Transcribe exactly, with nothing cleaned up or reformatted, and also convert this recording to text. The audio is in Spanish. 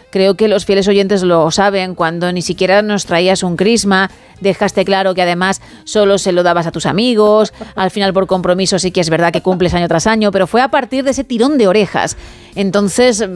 creo que los fieles oyentes lo saben, cuando ni siquiera nos traías un crisma, dejaste claro que además solo se lo dabas a tus amigos, al final por compromiso sí que es verdad que cumples año tras año, pero fue a partir de ese tirón de orejas. Entonces